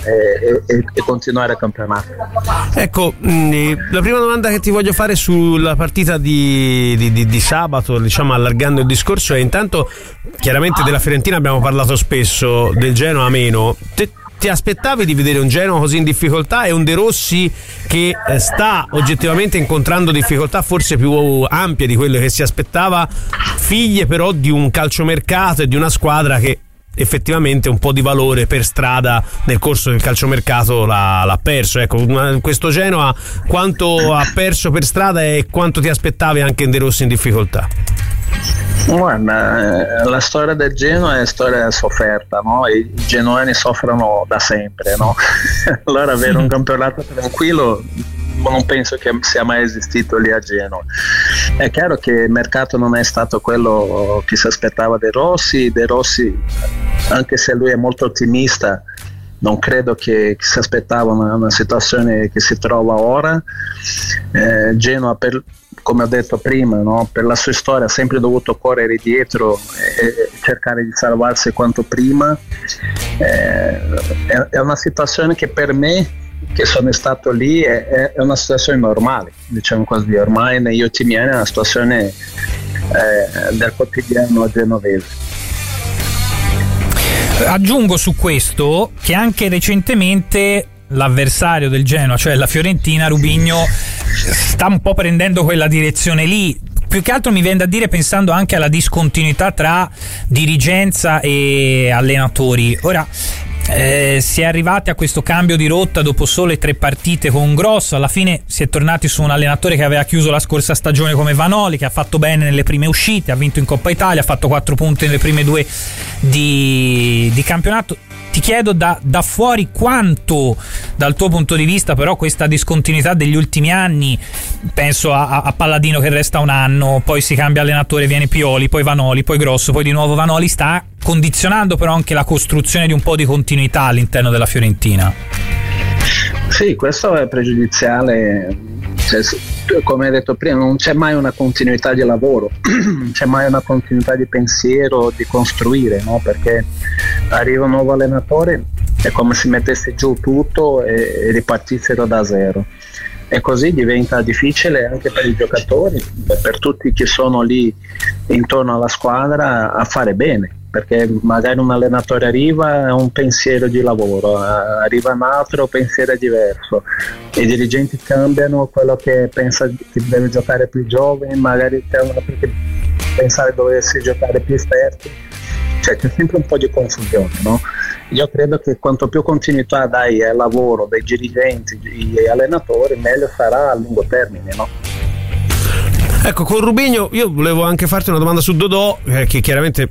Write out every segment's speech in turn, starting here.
e continuare il campionato. Ecco, la prima domanda che ti voglio fare sulla partita di sabato, diciamo allargando il discorso, è intanto chiaramente della Fiorentina abbiamo parlato spesso, del Genoa meno. Ti aspettavi di vedere un Genoa così in difficoltà e un De Rossi che sta oggettivamente incontrando difficoltà forse più ampie di quelle che si aspettava, figlie però di un calciomercato e di una squadra che effettivamente un po' di valore per strada nel corso del calciomercato l'ha perso? Ecco, questo Genoa quanto ha perso per strada e quanto ti aspettavi anche in De Rossi in difficoltà? Guarda, la storia del Genoa è storia sofferta, no? I genoani soffrono da sempre, no? Allora avere un campionato tranquillo non penso che sia mai esistito lì a Genoa. È chiaro che il mercato non è stato quello che si aspettava De Rossi, anche se lui è molto ottimista, non credo che si aspettava una situazione che si trova ora. Genoa, come ho detto prima, no? Per la sua storia ha sempre dovuto correre dietro e cercare di salvarsi quanto prima. È una situazione che per me, che sono stato lì, è una situazione normale, diciamo così. Ormai negli ultimi anni è una situazione del quotidiano genovese. Aggiungo su questo che anche recentemente l'avversario del Genoa, cioè la Fiorentina, Rubigno, sta un po' prendendo quella direzione lì. Più che altro mi viene da dire, pensando anche alla discontinuità tra dirigenza e allenatori. Ora si è arrivati a questo cambio di rotta dopo sole 3 partite con Grosso. Alla fine si è tornati su un allenatore che aveva chiuso la scorsa stagione come Vanoli, che ha fatto bene nelle prime uscite, ha vinto in Coppa Italia, ha fatto 4 punti nelle prime 2 di campionato. Ti chiedo da fuori quanto, dal tuo punto di vista, però questa discontinuità degli ultimi anni, penso a Palladino che resta un anno, poi si cambia allenatore, viene Pioli, poi Vanoli, poi Grosso, poi di nuovo Vanoli, sta condizionando però anche la costruzione di un po' di continuità all'interno della Fiorentina. Sì, questo è pregiudiziale. Come hai detto prima, non c'è mai una continuità di lavoro, non c'è mai una continuità di pensiero, di costruire, no? Perché arriva un nuovo allenatore, è come se mettesse giù tutto e ripartissero da zero, e così diventa difficile anche per i giocatori, per tutti che sono lì intorno alla squadra, a fare bene, perché magari un allenatore arriva, è un pensiero di lavoro, arriva un altro pensiero diverso, i dirigenti cambiano, quello che pensa che deve giocare più giovane magari c'è un altro che pensa che dovesse giocare più esperti, cioè c'è sempre un po' di confusione, no? Io credo che quanto più continuità dai al lavoro dei dirigenti e allenatori, meglio sarà a lungo termine, no? Ecco, con Rubigno io volevo anche farti una domanda su Dodò, che chiaramente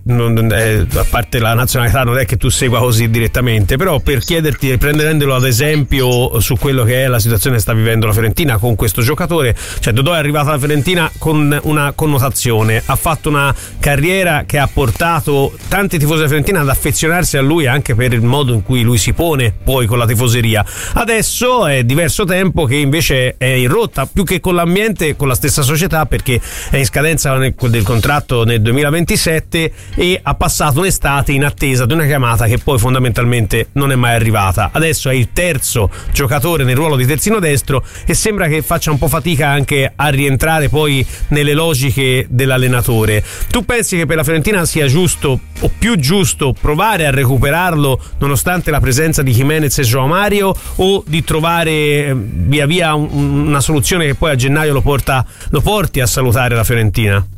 a parte la nazionalità non è che tu segua così direttamente, però per chiederti, prendendolo ad esempio su quello che è la situazione che sta vivendo la Fiorentina con questo giocatore. Cioè Dodò è arrivato alla Fiorentina con una connotazione, ha fatto una carriera che ha portato tanti tifosi della Fiorentina ad affezionarsi a lui anche per il modo in cui lui si pone poi con la tifoseria. Adesso è diverso tempo che invece è in rotta, più che con l'ambiente, con la stessa società, perché è in scadenza del contratto nel 2027 e ha passato un'estate in attesa di una chiamata che poi fondamentalmente non è mai arrivata. Adesso è il terzo giocatore nel ruolo di terzino destro e sembra che faccia un po' fatica anche a rientrare poi nelle logiche dell'allenatore. Tu pensi che per la Fiorentina sia giusto o più giusto provare a recuperarlo nonostante la presenza di Jimenez e João Mario, o di trovare via via una soluzione che poi a gennaio lo porti a salutare la Fiorentina?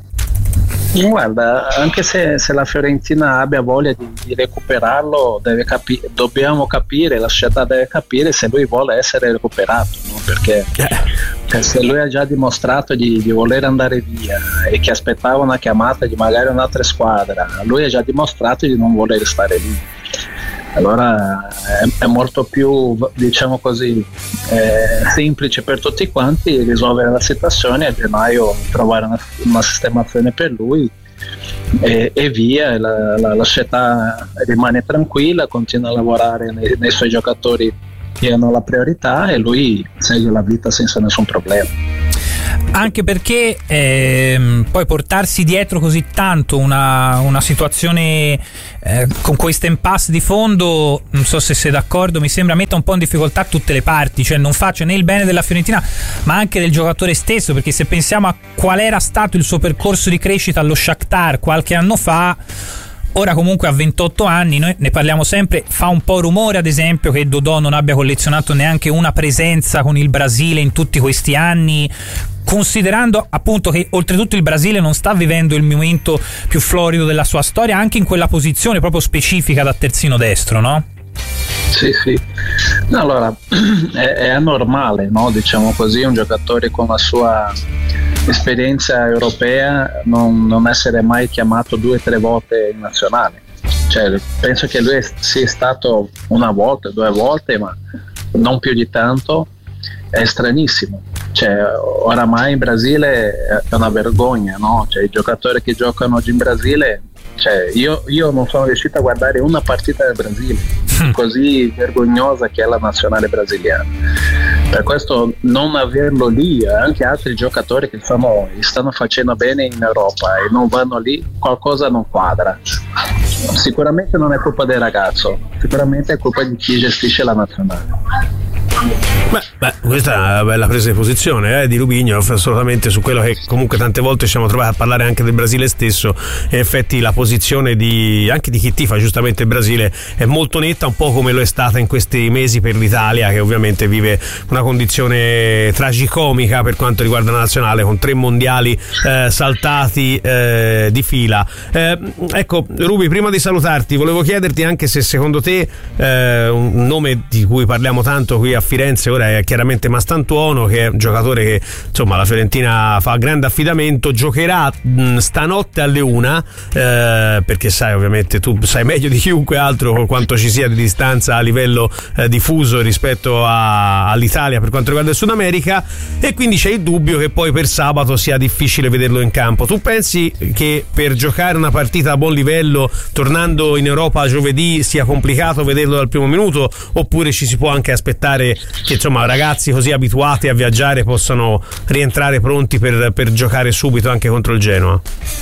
Guarda, anche se la Fiorentina abbia voglia di recuperarlo, dobbiamo capire, la società deve capire se lui vuole essere recuperato, no? Perché se lui ha già dimostrato di voler andare via e che aspettava una chiamata di magari un'altra squadra, lui ha già dimostrato di non voler stare lì. Allora è molto più, diciamo così, semplice per tutti quanti risolvere la situazione a gennaio, trovare una sistemazione per lui e via. La società rimane tranquilla, continua a lavorare nei suoi giocatori che hanno la priorità e lui segue la vita senza nessun problema. Anche perché poi portarsi dietro così tanto una situazione con questa impasse di fondo, non so se sei d'accordo, mi sembra metta un po' in difficoltà tutte le parti, cioè non faccia né il bene della Fiorentina ma anche del giocatore stesso, perché se pensiamo a qual era stato il suo percorso di crescita allo Shakhtar qualche anno fa, ora comunque a 28 anni, noi ne parliamo sempre, fa un po' rumore ad esempio che Dodò non abbia collezionato neanche una presenza con il Brasile in tutti questi anni, considerando appunto che oltretutto il Brasile non sta vivendo il momento più florido della sua storia, anche in quella posizione proprio specifica da terzino destro, no? Sì. No, allora è anormale, no? Diciamo così, un giocatore con la sua esperienza europea non essere mai chiamato 2 o 3 volte in nazionale. Cioè, penso che lui sia stato 1 volta, 2 volte, ma non più di tanto. È stranissimo. Cioè, oramai in Brasile è una vergogna, no? Cioè, i giocatori che giocano oggi in Brasile, cioè, io non sono riuscito a guardare una partita del Brasile, così vergognosa che è la nazionale brasiliana. Per questo non averlo lì, anche altri giocatori che stanno facendo bene in Europa e non vanno lì, qualcosa non quadra. Sicuramente non è colpa del ragazzo, sicuramente è colpa di chi gestisce la nazionale. Beh, questa è una bella presa di posizione di Rubinho, assolutamente, su quello che comunque tante volte ci siamo trovati a parlare anche del Brasile stesso. In effetti la posizione anche di chi tifa giustamente il Brasile è molto netta, un po' come lo è stata in questi mesi per l'Italia, che ovviamente vive una condizione tragicomica per quanto riguarda la nazionale, con 3 mondiali saltati di fila. Ecco Rubi, prima di salutarti volevo chiederti anche se secondo te un nome di cui parliamo tanto qui a Firenze ora è chiaramente Mastantuono, che è un giocatore che insomma la Fiorentina fa grande affidamento, giocherà stanotte alle 1 perché sai, ovviamente tu sai meglio di chiunque altro quanto ci sia di distanza a livello diffuso rispetto all'Italia per quanto riguarda il Sud America, e quindi c'è il dubbio che poi per sabato sia difficile vederlo in campo. Tu pensi che per giocare una partita a buon livello tornando in Europa giovedì sia complicato vederlo dal primo minuto, oppure ci si può anche aspettare che insomma ragazzi così abituati a viaggiare possano rientrare pronti per giocare subito anche contro il Genoa?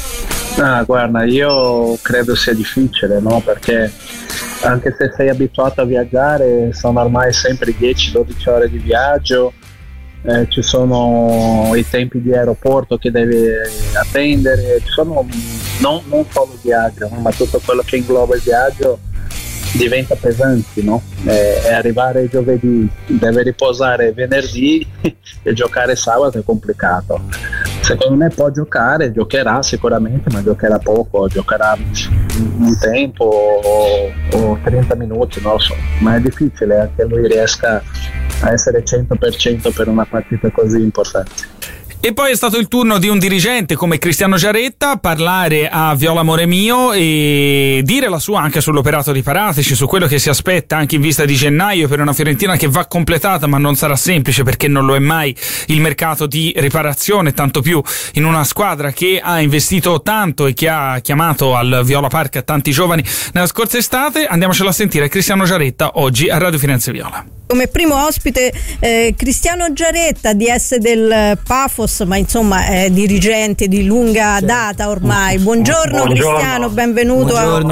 Guarda, io credo sia difficile, no? Perché anche se sei abituato a viaggiare sono ormai sempre 10-12 ore di viaggio, ci sono i tempi di aeroporto che devi attendere, ci sono non solo il viaggio, ma tutto quello che ingloba il viaggio diventa pesante, no? E arrivare giovedì, deve riposare venerdì e giocare sabato è complicato. Secondo me giocherà sicuramente, ma giocherà poco, giocherà un tempo o 30 minuti, non lo so, ma è difficile che lui riesca a essere 100% per una partita così importante. E poi è stato il turno di un dirigente come Cristiano Giaretta parlare a Viola Amore Mio e dire la sua anche sull'operato di Paratici, su quello che si aspetta anche in vista di gennaio per una Fiorentina che va completata, ma non sarà semplice perché non lo è mai il mercato di riparazione, tanto più in una squadra che ha investito tanto e che ha chiamato al Viola Park tanti giovani nella scorsa estate. Andiamocelo a sentire Cristiano Giaretta oggi a Radio Firenze Viola. Come primo ospite Cristiano Giaretta, DS del Pafos, ma insomma è dirigente di lunga data ormai. Buongiorno Cristiano, benvenuto.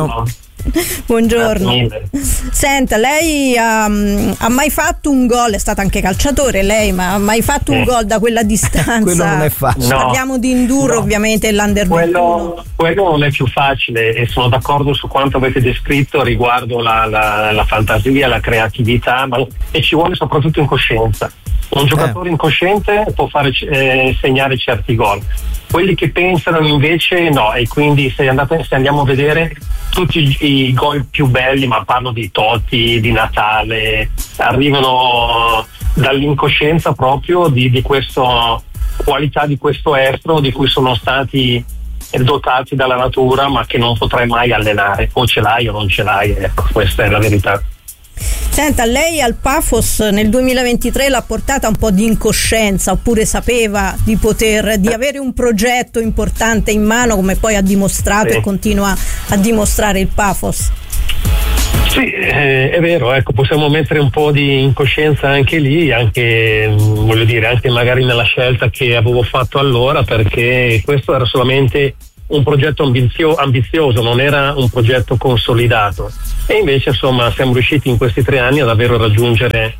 Buongiorno. Senta, lei ha mai fatto un gol? È stato anche calciatore lei, ma ha mai fatto un gol da quella distanza? Quello non è facile. No. Parliamo di Induro, ovviamente, l'Under 21. Quello non è più facile e sono d'accordo su quanto avete descritto riguardo la fantasia, la creatività, e ci vuole soprattutto incoscienza. Un giocatore incosciente può fare segnare certi gol. Quelli che pensano invece no, e quindi se andiamo a vedere tutti i gol più belli, ma parlo di Totti, di Natale, arrivano dall'incoscienza proprio di questa qualità, di questo estro di cui sono stati dotati dalla natura, ma che non potrai mai allenare, o ce l'hai o non ce l'hai, ecco, questa è la verità. Senta, lei al Pafos nel 2023 l'ha portata un po' di incoscienza, oppure sapeva di avere un progetto importante in mano, come poi ha dimostrato e continua a dimostrare il Pafos? Sì, è vero, ecco, possiamo mettere un po' di incoscienza anche lì, anche voglio dire, anche magari nella scelta che avevo fatto allora, perché questo era solamente un progetto ambizioso, non era un progetto consolidato, e invece insomma siamo riusciti in questi 3 anni a davvero raggiungere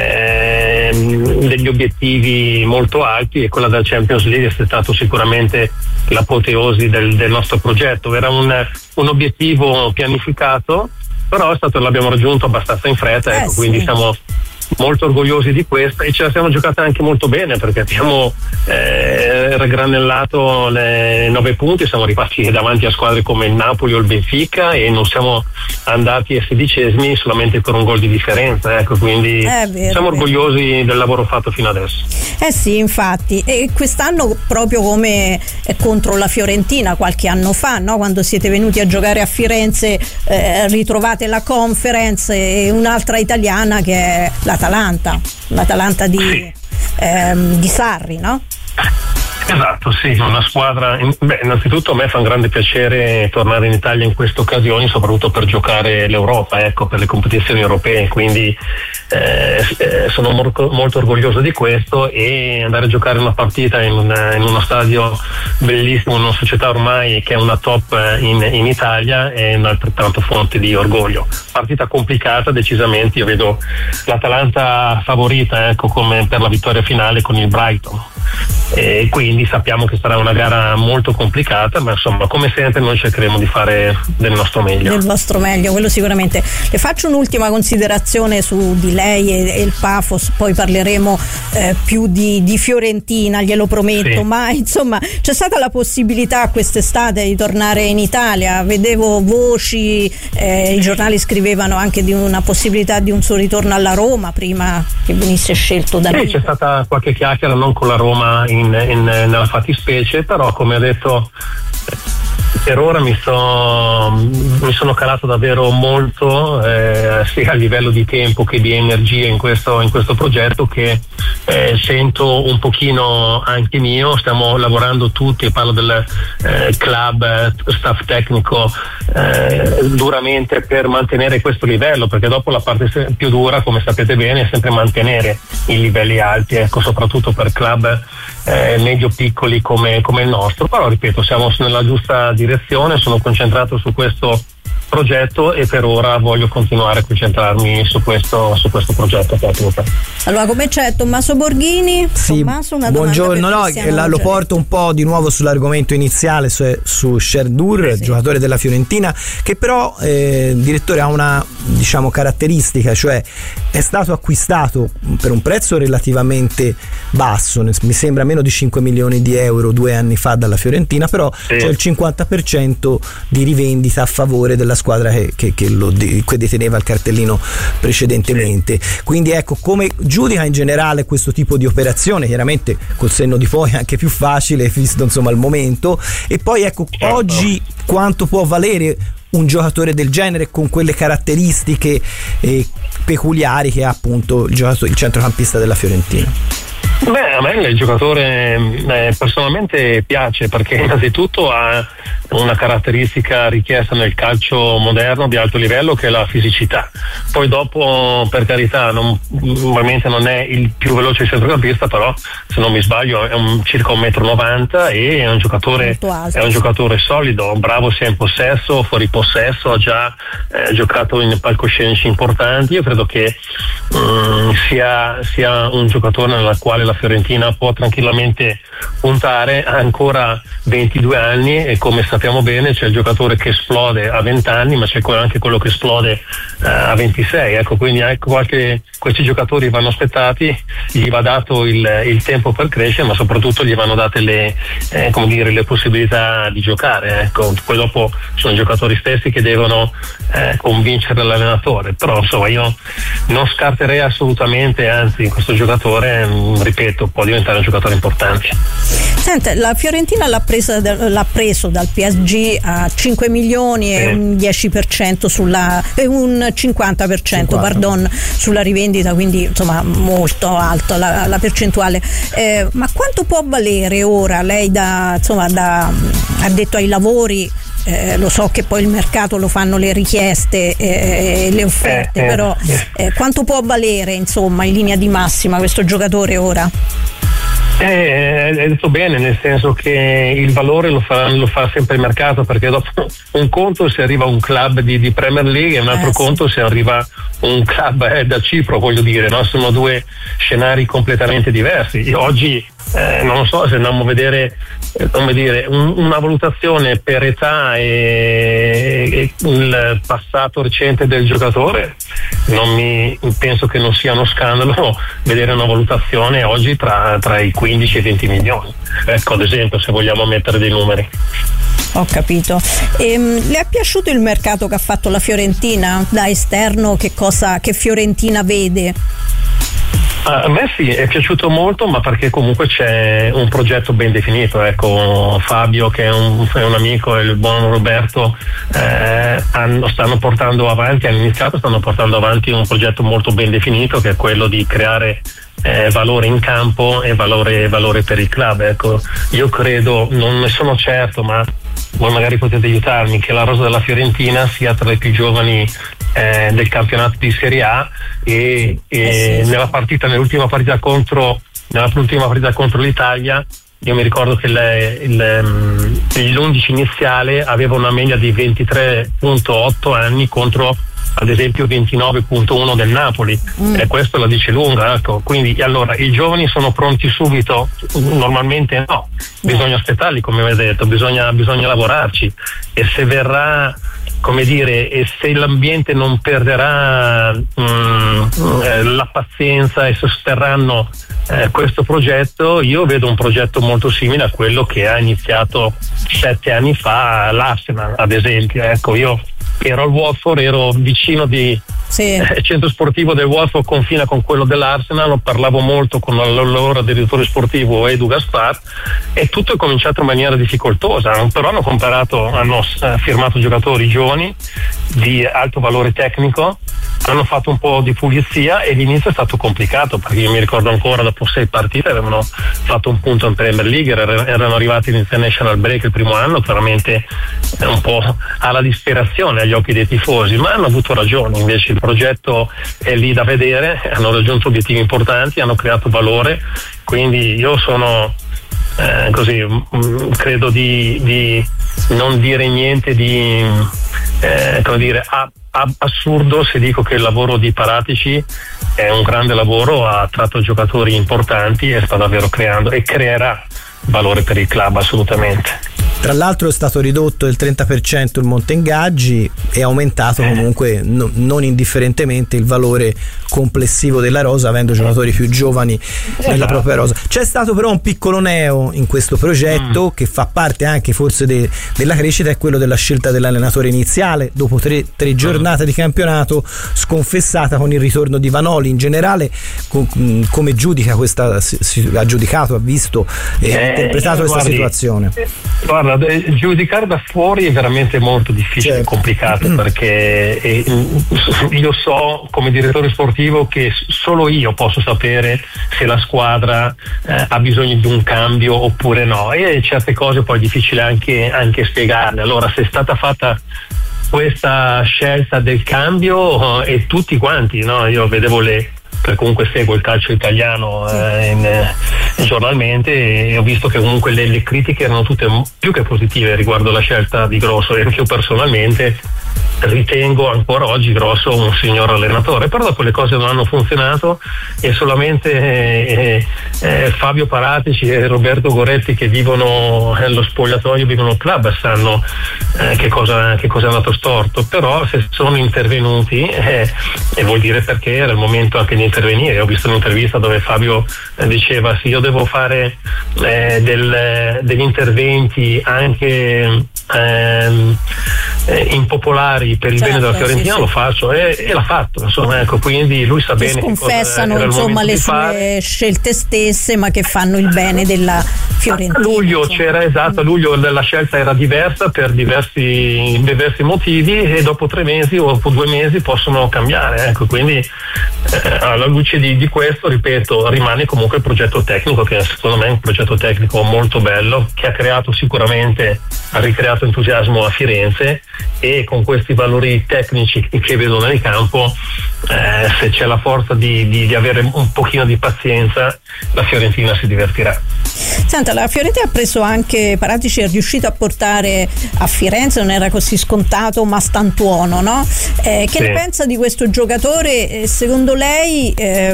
degli obiettivi molto alti, e quella del Champions League è stato sicuramente l'apoteosi del nostro progetto. Era un obiettivo pianificato, però l'abbiamo raggiunto abbastanza in fretta, ecco, quindi siamo molto orgogliosi di questo, e ce la siamo giocata anche molto bene, perché abbiamo raggranellato 9 punti, siamo ripartiti davanti a squadre come il Napoli o il Benfica, e non siamo andati ai 16esimi solamente per un gol di differenza, ecco, quindi siamo orgogliosi del lavoro fatto fino adesso. Sì, infatti, e quest'anno proprio come contro la Fiorentina qualche anno fa, no? Quando siete venuti a giocare a Firenze, ritrovate la Conference e un'altra italiana che è l'Atalanta di Sarri, no? Esatto, sì, una squadra. Innanzitutto a me fa un grande piacere tornare in Italia in queste occasioni, soprattutto per giocare l'Europa, ecco, per le competizioni europee, quindi sono molto orgoglioso di questo, e andare a giocare una partita in uno stadio bellissimo, in una società ormai che è una top in Italia, è un'altrettanto fonte di orgoglio. Partita complicata decisamente, io vedo l'Atalanta favorita, ecco, come per la vittoria finale con il Brighton, e quindi sappiamo che sarà una gara molto complicata, ma insomma come sempre noi cercheremo di fare del nostro meglio. Del vostro meglio, quello sicuramente. Le faccio un'ultima considerazione su di lei e il Pafos, poi parleremo più di Fiorentina, glielo prometto, sì. Ma insomma c'è stata la possibilità quest'estate di tornare in Italia, vedevo voci, i giornali scrivevano anche di una possibilità di un suo ritorno alla Roma prima che venisse scelto da C'è stata qualche chiacchiera, non con la Roma nella fattispecie, però come ha detto per ora mi sono calato davvero molto, sia a livello di tempo che di energia in questo progetto, che sento un pochino anche mio. Stiamo lavorando tutti, parlo del club, staff tecnico, duramente per mantenere questo livello, perché dopo la parte più dura, come sapete bene, è sempre mantenere i livelli alti, ecco, soprattutto per club medio piccoli come il nostro. Però ripeto, siamo nella giusta direzione, sono concentrato su questo progetto e per ora voglio continuare a concentrarmi su questo progetto. Allora, come c'è Tommaso Borghini? Sì, Tommaso, una buongiorno. Lo porto un po' di nuovo sull'argomento iniziale, su Sherdur, giocatore della Fiorentina, che però direttore ha una, diciamo, caratteristica, cioè è stato acquistato per un prezzo relativamente basso, mi sembra meno di 5 milioni di euro 2 anni fa dalla Fiorentina, però c'è il 50% di rivendita a favore della squadra che deteneva il cartellino precedentemente. Quindi ecco, come giudica in generale questo tipo di operazione, chiaramente col senno di poi è anche più facile visto insomma il momento, e poi ecco, oggi quanto può valere un giocatore del genere con quelle caratteristiche peculiari che ha appunto il centrocampista della Fiorentina? A me il giocatore personalmente piace, perché innanzitutto ha una caratteristica richiesta nel calcio moderno di alto livello, che è la fisicità. Poi dopo, per carità, probabilmente non è il più veloce centrocampista, però se non mi sbaglio è circa 1,90 m e è un giocatore solido, bravo sia in possesso, fuori possesso, ha già giocato in palcoscenici importanti. Io credo che sia un giocatore nella quale la Fiorentina può tranquillamente puntare. Ha ancora 22 anni e, come sappiamo bene, c'è il giocatore che esplode a 20 anni, ma c'è anche quello che esplode a 26. Ecco, quindi questi giocatori vanno aspettati, gli va dato il tempo per crescere, ma soprattutto gli vanno date le possibilità di giocare. Ecco, poi dopo sono i giocatori stessi che devono convincere l'allenatore, però insomma io non scarterei assolutamente, anzi questo giocatore, ripeto, può diventare un giocatore importante. Senta, la Fiorentina l'ha preso dal PSG a 5 milioni e un 10% un 50% sulla rivendita, quindi insomma molto alto la percentuale. Ma quanto può valere ora? Lei ha detto ai lavori lo so che poi il mercato lo fanno le richieste e le offerte, però quanto può valere insomma in linea di massima questo giocatore ora? Hai detto bene, nel senso che il valore lo fa sempre il mercato, perché dopo un conto se arriva un club di Premier League e un altro conto se arriva un club da Cipro, voglio dire, no? Sono due scenari completamente diversi. Io oggi non so se andiamo a vedere come dire una valutazione per età e il passato recente del giocatore, penso che non sia uno scandalo vedere una valutazione oggi tra i 15 e i 20 milioni, ecco, ad esempio, se vogliamo mettere dei numeri. Ho capito. Le è piaciuto il mercato che ha fatto la Fiorentina? Da esterno che Fiorentina vede? A me sì, è piaciuto molto, ma perché comunque c'è un progetto ben definito. Ecco, Fabio, che è un amico, e il buon Roberto stanno portando avanti un progetto molto ben definito, che è quello di creare valore in campo e valore per il club. Ecco, io credo, non ne sono certo, ma voi magari potete aiutarmi, che la rosa della Fiorentina sia tra le più giovani del campionato di Serie A e nell'ultima partita contro l'Italia, io mi ricordo che l'11 iniziale aveva una media di 23.8 anni contro ad esempio 29.1 del Napoli, e questo la dice lunga, ecco. Quindi allora i giovani sono pronti subito? Normalmente no, bisogna aspettarli, come avete detto, bisogna lavorarci, e se verrà, come dire, e se l'ambiente non perderà la pazienza e sosterranno questo progetto, io vedo un progetto molto simile a quello che ha iniziato 7 anni fa l'Arsenal, ad esempio. Ecco, io ero al Watford, ero vicino di centro sportivo del Watford, confina con quello dell'Arsenal, parlavo molto con l'allora direttore sportivo Edu Gaspar, e tutto è cominciato in maniera difficoltosa, però hanno firmato giocatori giovani di alto valore tecnico, hanno fatto un po' di pulizia e l'inizio è stato complicato, perché io mi ricordo ancora, dopo 6 partite avevano fatto un punto in Premier League, erano arrivati in International Break il primo anno, veramente un po' alla disperazione agli occhi dei tifosi, ma hanno avuto ragione, invece il progetto è lì da vedere, hanno raggiunto obiettivi importanti, hanno creato valore, quindi io sono così, credo di non dire niente di come dire assurdo se dico che il lavoro di Paratici è un grande lavoro, ha attratto giocatori importanti e sta davvero creando e creerà valore per il club, assolutamente. Tra l'altro è stato ridotto del 30% il monte ingaggi e aumentato comunque non indifferentemente il valore complessivo della rosa, avendo giocatori più giovani nella propria rosa. C'è stato però un piccolo neo in questo progetto che fa parte anche forse della crescita, è quello della scelta dell'allenatore iniziale dopo tre giornate di campionato, sconfessata con il ritorno di Vanoli. In generale come giudica questa, ha giudicato, ha visto e ha interpretato questa situazione? Guarda, giudicare da fuori è veramente molto difficile e complicato, perché io so come direttore sportivo che solo io posso sapere se la squadra ha bisogno di un cambio oppure no, e certe cose poi è difficile anche spiegarle. Allora, se è stata fatta questa scelta del cambio e tutti quanti, no? Io vedevo perché comunque seguo il calcio italiano giornalmente, e ho visto che comunque le critiche erano tutte più che positive riguardo la scelta di Grosso, e anche io personalmente ritengo ancora oggi Grosso un signor allenatore, però dopo le cose non hanno funzionato e solamente Fabio Paratici e Roberto Goretti, che vivono lo spogliatoio, vivono il club, sanno che cosa è andato storto. Però se sono intervenuti e vuol dire perché era il momento anche di intervenire. Ho visto un'intervista dove Fabio diceva: sì, io devo fare degli interventi anche impopolari per il bene della Fiorentina, lo faccio e l'ha fatto, insomma, ecco, quindi lui sa bene che sconfessano insomma le sue scelte stesse, ma che fanno il bene della Fiorentina. A luglio c'era, esatto, a luglio la scelta era diversa per diversi motivi, e dopo 3 mesi o dopo 2 mesi possono cambiare, ecco, quindi alla luce di questo, ripeto, rimane comunque il progetto tecnico, che secondo me è un progetto tecnico molto bello, che ha ricreato entusiasmo a Firenze, e con questi valori tecnici che vedo nel campo, se c'è la forza di avere un pochino di pazienza, la Fiorentina si divertirà. Senta, la Fiorentina ha preso anche Paratici, è riuscito a portare a Firenze, non era così scontato, Mastantuono, no? Che ne pensa di questo giocatore? Secondo lei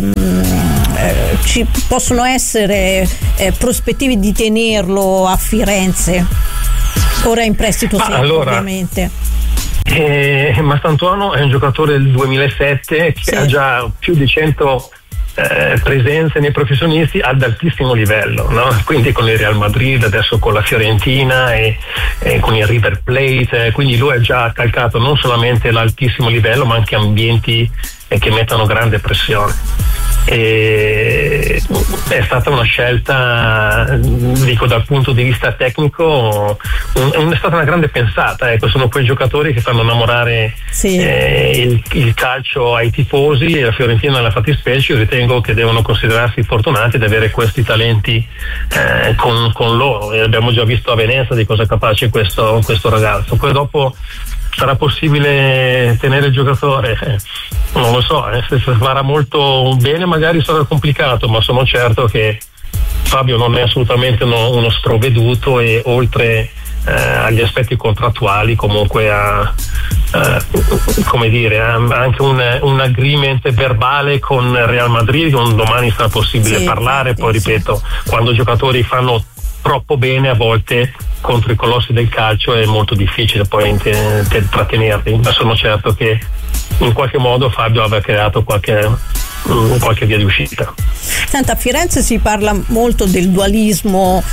ci possono essere prospettive di tenerlo a Firenze? Ora in prestito ovviamente. Mastantuono è un giocatore del 2007 che ha già più di 100 presenze nei professionisti ad altissimo livello, no? Quindi con il Real Madrid, adesso con la Fiorentina e con il River Plate, quindi lui ha già calcato non solamente l'altissimo livello, ma anche ambienti che mettono grande pressione. È stata una scelta, dico, dal punto di vista tecnico, è stata una grande pensata, ecco, sono quei giocatori che fanno innamorare il calcio ai tifosi, e la Fiorentina nella fattispecie ritengo che devono considerarsi fortunati ad avere questi talenti con loro, e abbiamo già visto a Venezia di cosa è capace questo ragazzo. Poi dopo sarà possibile tenere il giocatore? Non lo so, se farà molto bene magari sarà complicato, ma sono certo che Fabio non è assolutamente uno sprovveduto, e oltre agli aspetti contrattuali comunque ha anche un agreement verbale con Real Madrid, con domani sarà possibile parlare. Poi ripeto, quando i giocatori fanno troppo bene, a volte contro i colossi del calcio è molto difficile poi trattenerli, ma sono certo che in qualche modo Fabio avrà creato qualche via di uscita. Senta, a Firenze si parla molto del dualismo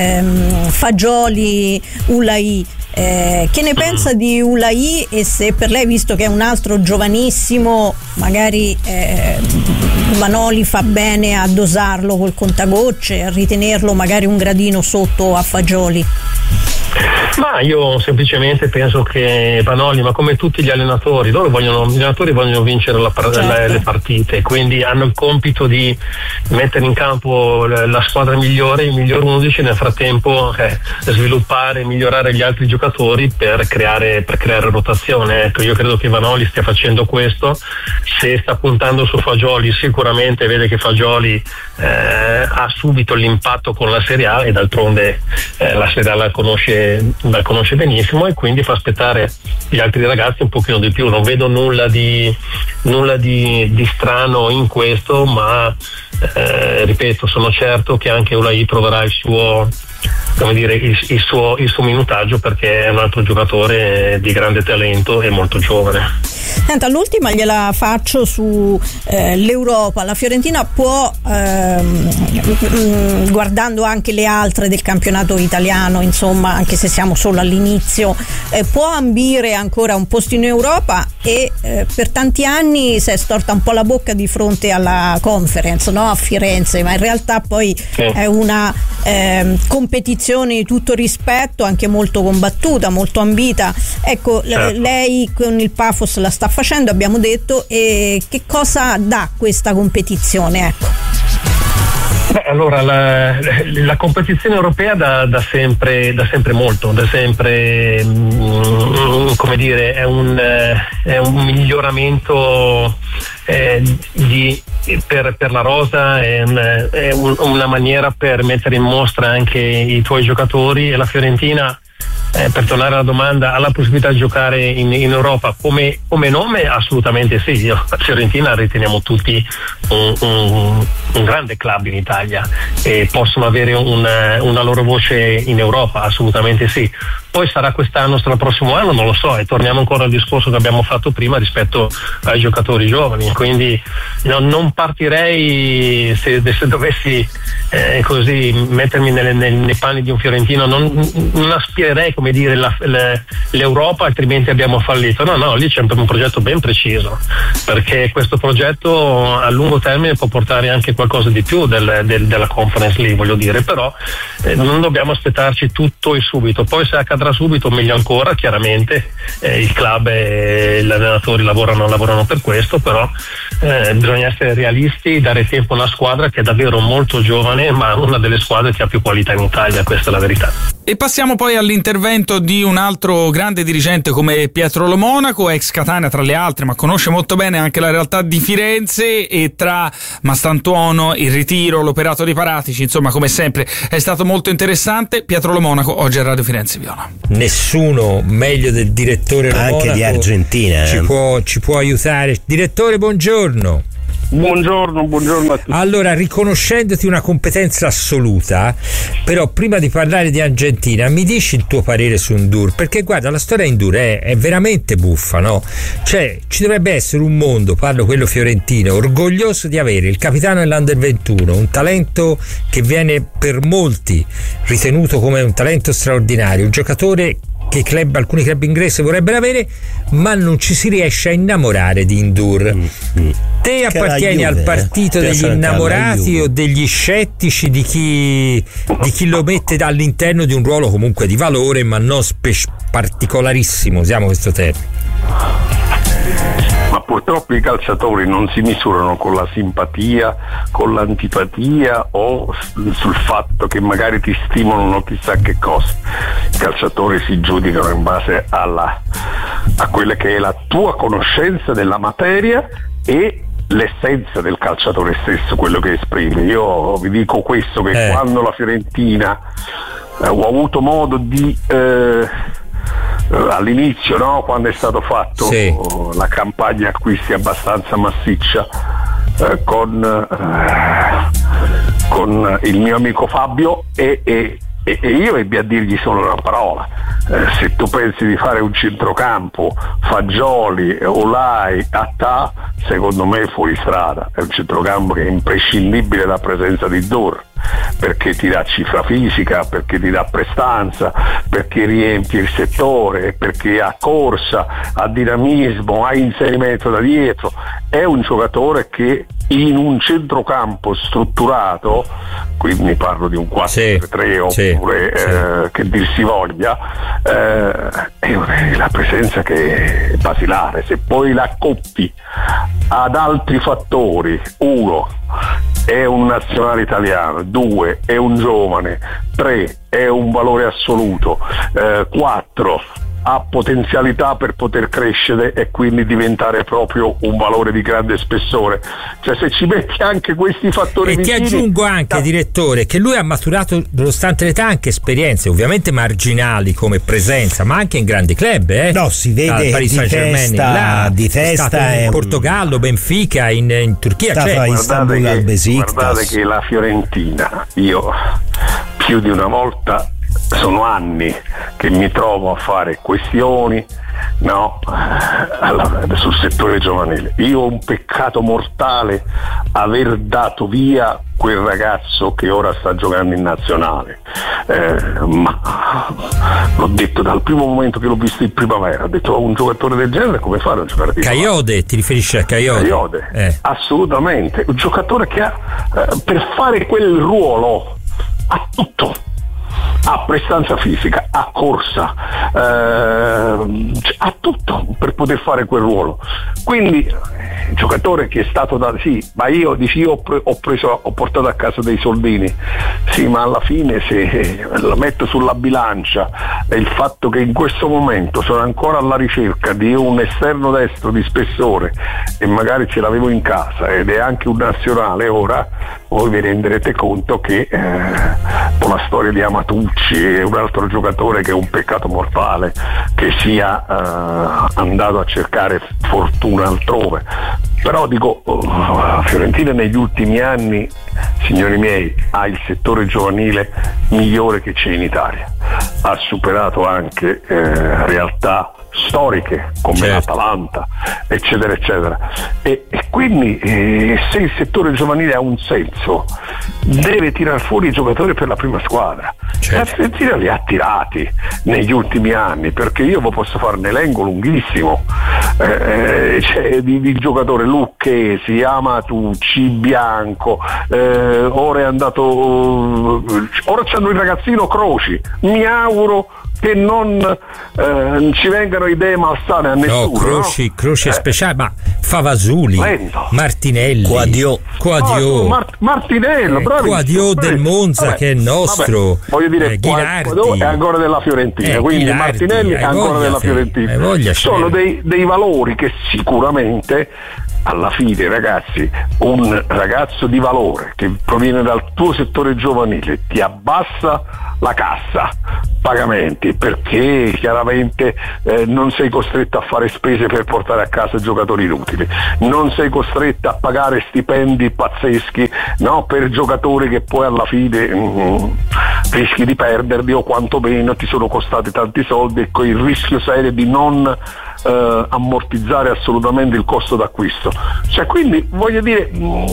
Fagioli-Ulaì. Che ne pensa di Ulaì, e se per lei, visto che è un altro giovanissimo, magari Vanoli fa bene a dosarlo col contagocce, a ritenerlo magari un gradino sotto a Fagioli? Ma io semplicemente penso che Vanoli, ma come tutti gli allenatori, gli allenatori vogliono vincere le partite, quindi hanno il compito di mettere in campo la squadra migliore, il miglior 11, nel frattempo sviluppare e migliorare gli altri giocatori per creare rotazione. Ecco, io credo che Vanoli stia facendo questo. Se sta puntando su Fagioli, sicuramente vede che Fagioli ha subito l'impatto con la Serie A, e d'altronde la Serie A la conosce benissimo, e quindi fa aspettare gli altri ragazzi un pochino di più. Non vedo nulla di strano in questo, ma ripeto, sono certo che anche Ulaì troverà il suo minutaggio, perché è un altro giocatore di grande talento e molto giovane. Senta, l'ultima gliela faccio su l'Europa. La Fiorentina può, guardando anche le altre del campionato italiano, insomma, anche se siamo solo all'inizio, può ambire ancora un posto in Europa, e per tanti anni si è storta un po' la bocca di fronte alla Conference, no? A Firenze, ma in realtà poi è una competizione di tutto rispetto, anche molto combattuta, molto ambita. Ecco, lei con il Pafos la sta facendo, abbiamo detto, e che cosa dà questa competizione? Ecco. Allora, la competizione europea da sempre molto, come dire, è un miglioramento per la rosa, è una maniera per mettere in mostra anche i tuoi giocatori, e la Fiorentina, per tornare alla domanda, ha la possibilità di giocare in Europa come nome? Assolutamente sì. La Fiorentina riteniamo tutti un grande club in Italia, e possono avere una loro voce in Europa, assolutamente sì. poi sarà quest'anno, sarà il prossimo anno, non lo so, e torniamo ancora al discorso che abbiamo fatto prima rispetto ai giocatori giovani, quindi non partirei se dovessi così mettermi nei panni di un fiorentino, non aspirerei, come dire, l'Europa, altrimenti abbiamo fallito. No, lì c'è un progetto ben preciso, perché questo progetto a lungo termine può portare anche qualcosa di più della Conference League, voglio dire, però non dobbiamo aspettarci tutto e subito. Poi se accadrà subito meglio ancora, chiaramente il club e gli allenatori lavorano per questo, però bisogna essere realisti, dare tempo a una squadra che è davvero molto giovane, ma una delle squadre che ha più qualità in Italia, questa è la verità. E passiamo poi all'intervento di un altro grande dirigente come Pietro Lo Monaco, ex Catania tra le altre, ma conosce molto bene anche la realtà di Firenze, e tra Mastantuono, il ritiro, l'operato di Paratici, insomma, come sempre è stato molto interessante. Pietro Lo Monaco oggi a Radio Firenze Viola. Nessuno meglio del direttore Lo Monaco, anche di Argentina, ci può aiutare. Direttore, buongiorno. Buongiorno a tutti. Allora, riconoscendoti una competenza assoluta, però prima di parlare di Argentina mi dici il tuo parere su Ndour, perché guarda, la storia Ndour è veramente buffa, no? Cioè, ci dovrebbe essere un mondo, parlo quello fiorentino, orgoglioso di avere il capitano dell'Under 21, un talento che viene per molti ritenuto come un talento straordinario, un giocatore che alcuni club inglesi vorrebbero avere, ma non ci si riesce a innamorare di Ndour. Te appartieni al partito degli innamorati o degli scettici, di chi lo mette all'interno di un ruolo comunque di valore, ma non particolarissimo, usiamo questo termine? Ma purtroppo i calciatori non si misurano con la simpatia, con l'antipatia o sul fatto che magari ti stimolano chissà che cosa. I calciatori si giudicano in base a quella che è la tua conoscenza della materia e l'essenza del calciatore stesso, quello che esprime. Io vi dico questo, che quando la Fiorentina ho avuto modo di all'inizio, no, quando è stato fatto la campagna acquisti abbastanza massiccia con il mio amico Fabio, e io ebbi a dirgli solo una parola: se tu pensi di fare un centrocampo Fagioli, Olai, Attà, secondo me è fuori strada. È un centrocampo che è imprescindibile la presenza di Ndour, perché ti dà cifra fisica, perché ti dà prestanza, perché riempie il settore, perché ha corsa, ha dinamismo, ha inserimento da dietro. È un giocatore che in un centrocampo strutturato, quindi parlo di un 4-3 oppure che dir si voglia, è la presenza che è basilare. Se poi la accoppi ad altri fattori, 1 è un nazionale italiano, 2 è un giovane, 3 è un valore assoluto, 4 ha potenzialità per poter crescere e quindi diventare proprio un valore di grande spessore. Cioè, se ci metti anche questi fattori e vicini, ti aggiungo anche, direttore, che lui ha maturato, nonostante l'età, anche esperienze ovviamente marginali come presenza, ma anche in grandi club, No, si vede Paris Saint-Germain, di testa in Portogallo, Benfica, in Turchia, guardate che la Fiorentina, io più di una volta, sono anni che mi trovo a fare questioni, no, sul settore giovanile. Io ho un peccato mortale aver dato via quel ragazzo che ora sta giocando in nazionale, ma l'ho detto dal primo momento che l'ho visto in primavera, ho detto: un giocatore del genere come fare a giocare di Kayode? Ti riferisci a Kayode? Assolutamente, un giocatore che ha per fare quel ruolo ha tutto. Ha prestanza fisica, ha corsa, ha tutto per poter fare quel ruolo. Quindi il giocatore che è stato ma io ho portato a casa dei soldini. Sì, ma alla fine, se la metto sulla bilancia, il fatto che in questo momento sono ancora alla ricerca di un esterno destro di spessore e magari ce l'avevo in casa ed è anche un nazionale, ora voi vi renderete conto che con la storia di Amatucci è un altro giocatore che è un peccato mortale che sia andato a cercare fortuna altrove. Però dico, Fiorentina negli ultimi anni, signori miei, ha il settore giovanile migliore che c'è in Italia. ha superato anche realtà storiche come l'Atalanta, eccetera eccetera, e quindi se il settore giovanile ha un senso deve tirar fuori i giocatori per la prima squadra. La Fiorentina li ha tirati negli ultimi anni, perché io posso fare un elenco lunghissimo di giocatori: Lucchesi, Amatucci, Bianco, ora è andato, ora c'hanno il ragazzino Croci. Mi auguro che non ci vengano idee malsane a nessuno. Croci è speciale, ma Favasuli, Martinelli, Quadio, Martinello, Quadio del Monza, che è il nostro, voglio dire, Quadio è ancora della Fiorentina, quindi Ghilardi, Martinelli è ancora della Fiorentina. Sono dei valori che sicuramente, alla fine, ragazzi, un ragazzo di valore che proviene dal tuo settore giovanile ti abbassa la cassa pagamenti, perché chiaramente non sei costretto a fare spese per portare a casa giocatori inutili, non sei costretto a pagare stipendi pazzeschi, no, per giocatori che poi alla fine rischi di perderli, o quantomeno ti sono costati tanti soldi, e con il rischio serio di non ammortizzare assolutamente il costo d'acquisto. Cioè, quindi voglio dire,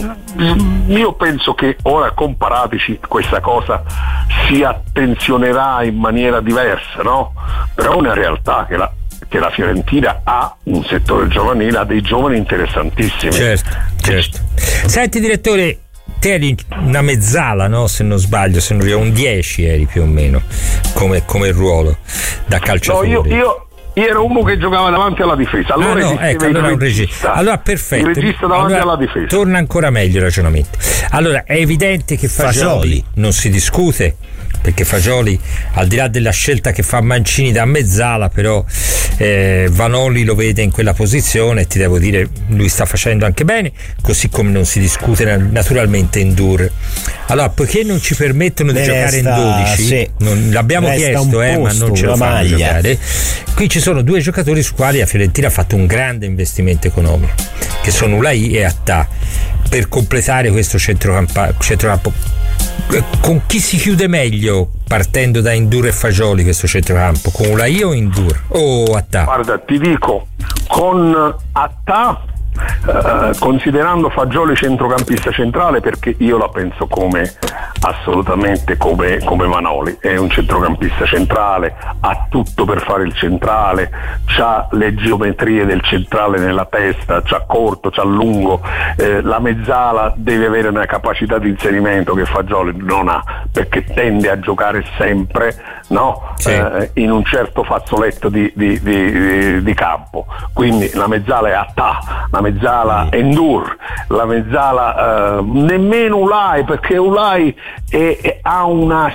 io penso che ora con Paratici questa cosa si attenzionerà in maniera diversa, no? Però è una realtà che la Fiorentina ha un settore giovanile, ha dei giovani interessantissimi. Certo. Senti, direttore, te eri una mezzala, no? Se non sbaglio, se non un 10 eri più o meno come ruolo da calciatore. No, io ero uno che giocava davanti alla difesa. Allora allora un regista. Allora perfetto. Il regista davanti alla difesa. Torna ancora meglio il ragionamento. Allora è evidente che Fagioli non si discute, perché Fagioli, al di là della scelta che fa Mancini da mezzala, però Vanoli lo vede in quella posizione, e ti devo dire, lui sta facendo anche bene, così come non si discute naturalmente in Dur. Allora, poiché non ci permettono di giocare in 12, l'abbiamo chiesto, ma non ce lo fanno giocare. Qui ci sono due giocatori su quali la Fiorentina ha fatto un grande investimento economico, che sono Ulai e Attà, per completare questo centrocampo. Con chi si chiude meglio, partendo da Indur e Fagioli, questo centrocampo? Con Ulai o Indur o Attà? Guarda, ti dico, con Attà, considerando Fagioli centrocampista centrale, perché io la penso assolutamente come Vanoli, è un centrocampista centrale, ha tutto per fare il centrale, c'ha le geometrie del centrale nella testa, c'ha corto, c'ha lungo, la mezzala deve avere una capacità di inserimento che Fagioli non ha, perché tende a giocare sempre, no? In un certo fazzoletto di campo, quindi la mezzala è Attà, la mezzala è Ndur, la mezzala nemmeno Ulai, perché Ulai ha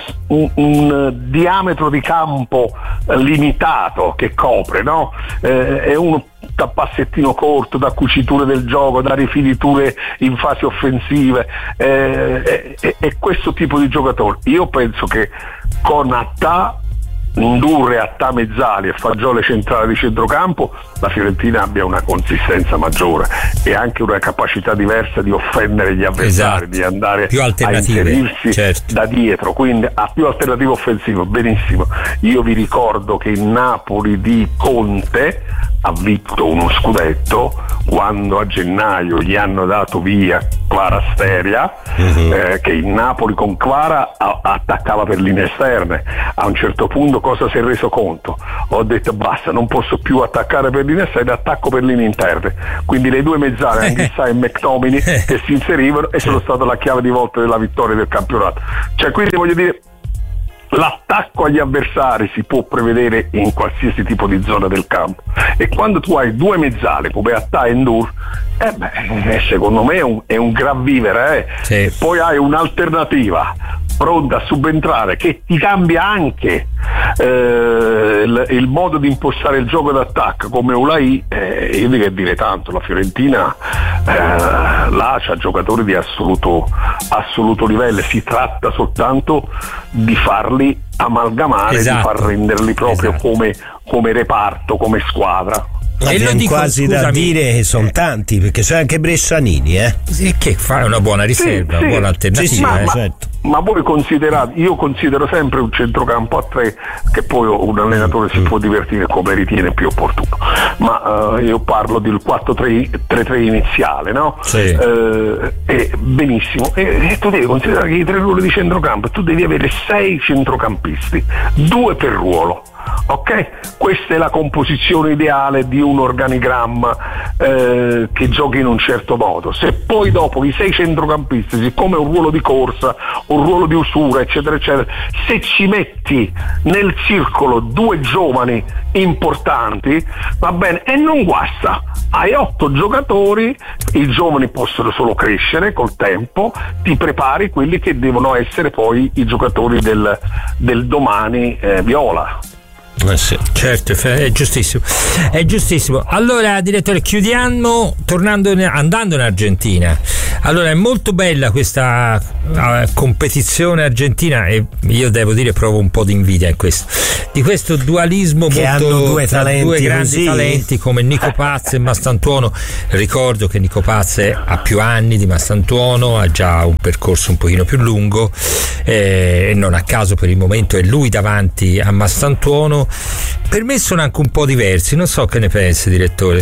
un diametro di campo limitato che copre, no? È uno da passettino corto, da cuciture del gioco, da rifiniture in fasi offensive, è questo tipo di giocatore. Io penso che con Attà, Ndurre, Attà mezzali e Fagioli centrale di centrocampo, la Fiorentina abbia una consistenza maggiore e anche una capacità diversa di offendere gli avversari, di andare a inserirsi da dietro, quindi ha più alternative offensive. Benissimo, io vi ricordo che il Napoli di Conte ha vinto uno scudetto quando a gennaio gli hanno dato via Kvaratskhelia, che il Napoli con Kvara attaccava per linee esterne. A un certo punto cosa si è reso conto? Ho detto basta, non posso più attaccare per linee esterne, attacco per linee interne, quindi le due mezzale Anghissà e McTominay che si inserivano, e sono stata la chiave di volta della vittoria del campionato. Cioè, quindi voglio dire, l'attacco agli avversari si può prevedere in qualsiasi tipo di zona del campo, e quando tu hai due mezzale come Attà e Ndur, secondo me è un gran vivere, Poi hai un'alternativa pronta a subentrare che ti cambia anche il modo di impostare il gioco d'attacco come Ulai. Io dico che dire tanto, la Fiorentina là c'ha giocatori di assoluto livello, si tratta soltanto di farli amalgamare, di far renderli proprio come reparto, come squadra. E lo dico quasi da dire che sono tanti, perché c'è anche Bressanini, Sì, che fa una buona riserva, una buona alternativa. ma voi considerate, io considero sempre un centrocampo a 3, che poi un allenatore si può divertire come ritiene più opportuno, ma io parlo del 4-3-3 iniziale, no? Sì. Benissimo, e tu devi considerare che i 3 ruoli di centrocampo tu devi avere 6 centrocampisti, 2 per ruolo. Ok, questa è la composizione ideale di un organigramma che giochi in un certo modo. Se poi dopo i 6 centrocampisti, siccome è un ruolo di corsa, un ruolo di usura, eccetera eccetera, se ci metti nel circolo 2 giovani importanti, va bene, e non guasta. Hai 8 giocatori, i giovani possono solo crescere col tempo, ti prepari quelli che devono essere poi i giocatori del domani viola. Sì. Certo, è giustissimo. Allora, direttore, chiudiamo andando in Argentina. Allora, è molto bella questa competizione argentina, e io devo dire provo un po' di invidia in di questo dualismo che molto, hanno due grandi così talenti come Nico Paz e Mastantuono. Ricordo che Nico Paz ha più anni di Mastantuono, ha già un percorso un pochino più lungo, e non a caso per il momento è lui davanti a Mastantuono. Per me sono anche un po' diversi, non so che ne pensi, direttore.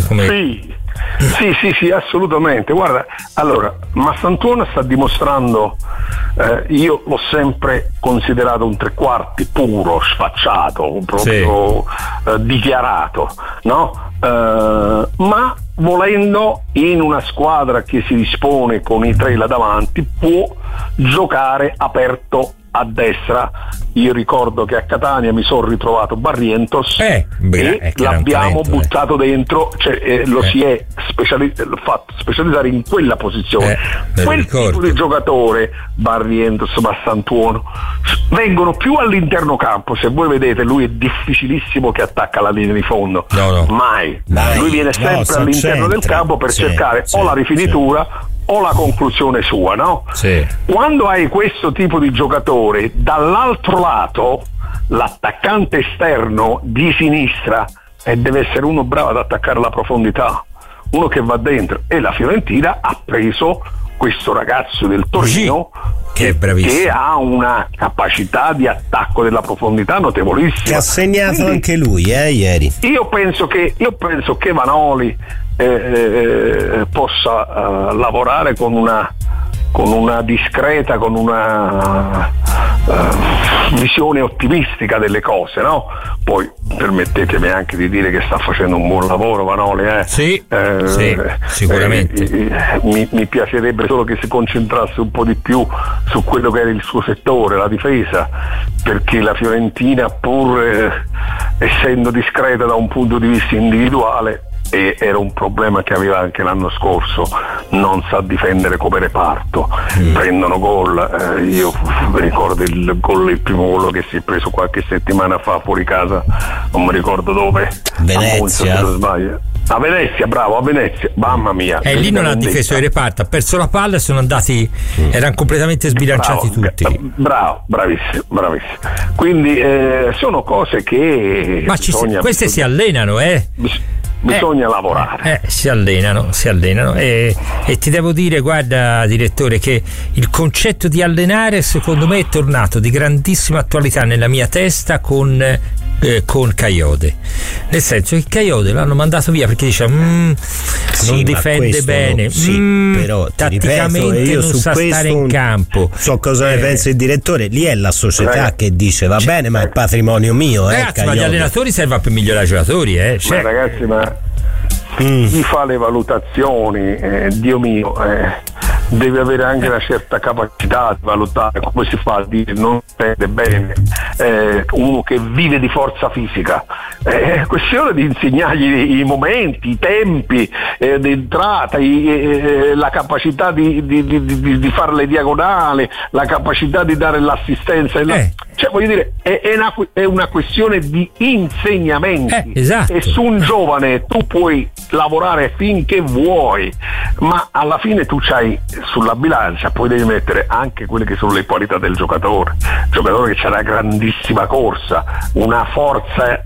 Sì, assolutamente. Guarda, allora, Mastantuono sta dimostrando, io l'ho sempre considerato un 3/4 puro, sfacciato, proprio dichiarato, no? Ma volendo, in una squadra che si dispone con i 3 là davanti, può giocare aperto a destra. Io ricordo che a Catania mi sono ritrovato Barrientos e l'abbiamo buttato dentro, lo si è fatto specializzare in quella posizione. Quel tipo di giocatore, Barrientos, Mastantuono, vengono più all'interno campo. Se voi vedete, lui è difficilissimo che attacca la linea di fondo, mai. Lui viene sempre all'interno del campo per cercare o la rifinitura o la conclusione sua, no? Sì. Quando hai questo tipo di giocatore, dall'altro lato l'attaccante esterno di sinistra, e deve essere uno bravo ad attaccare la profondità, uno che va dentro, e la Fiorentina ha preso questo ragazzo del Torino che è bravissimo, che ha una capacità di attacco della profondità notevolissima, che ha segnato anche lui ieri. Io penso che Vanoli possa lavorare con una discreta, con una visione ottimistica delle cose, no? Poi permettetemi anche di dire che sta facendo un buon lavoro Vanoli, sì, sicuramente. Mi piacerebbe solo che si concentrasse un po' di più su quello che era il suo settore, la difesa, perché la Fiorentina, pur essendo discreta da un punto di vista individuale, e era un problema che aveva anche l'anno scorso, non sa difendere come reparto, prendono gol. Io ricordo il primo gol che si è preso qualche settimana fa fuori casa, non mi ricordo dove, Venezia, se non sbaglio. A Venezia, bravo, a Venezia, mamma mia. E lì non ha difeso il reparto, ha perso la palla e sono andati, erano completamente sbilanciati tutti. Bravo, bravissimo. Quindi sono cose che queste si allenano, bisogna lavorare. Si allenano e ti devo dire, guarda direttore, che il concetto di allenare secondo me è tornato di grandissima attualità nella mia testa con Kayode, nel senso che Kayode l'hanno mandato via perché dice non difende bene, però tatticamente io non su sa stare in campo. So cosa ne pensa il direttore, lì è la società che dice va bene, ma è patrimonio mio, ragazzi, ma gli allenatori servono per migliorare i giocatori, ma ragazzi, chi fa le valutazioni, Dio mio, deve avere anche una certa capacità di valutare come si fa a dire non vede bene uno che vive di forza fisica. È questione di insegnargli i momenti, i tempi di entrata, la capacità di fare le diagonali, la capacità di dare l'assistenza. Cioè, voglio dire, è una questione di insegnamenti. Esatto. E su un giovane tu puoi lavorare finché vuoi, ma alla fine tu c'hai sulla bilancia, poi devi mettere anche quelle che sono le qualità del giocatore. Il giocatore che c'ha una grandissima corsa, una forza